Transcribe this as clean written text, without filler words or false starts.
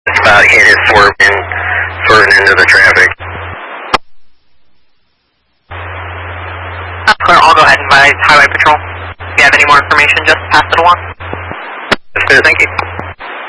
About hit his swerving into the traffic. That's clear. I'll go ahead and advise Highway Patrol. If you have any more information, just pass it along. That's good. Thank you.